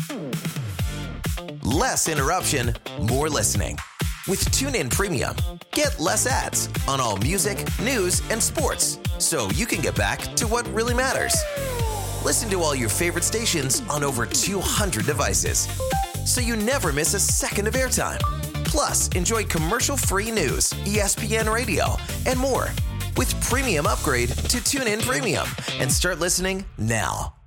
Less interruption, more listening. With TuneIn Premium, get less ads on all music, news, and sports, so you can get back to what really matters. Listen to all your favorite stations on over 200 devices, so you never miss a second of airtime. Plus, enjoy commercial-free news, ESPN Radio, and more. With Premium upgrade to TuneIn Premium and start listening now.